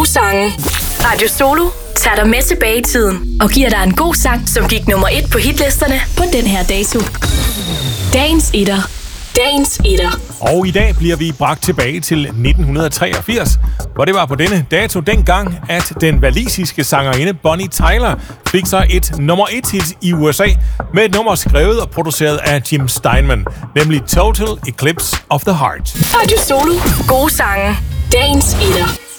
sange. Radio Solo tager dig med tilbage i tiden og giver dig en god sang, som gik nummer 1 på hitlisterne på den her dato. Dagens etter. Dagens etter. Og i dag bliver vi bragt tilbage til 1983, hvor det var på denne dato dengang, at den walisiske sangerinde Bonnie Tyler fik sig et nummer 1-hit i USA med et nummer skrevet og produceret af Jim Steinman, nemlig Total Eclipse of the Heart. Radio Solo. Gode sange. Dagens etter.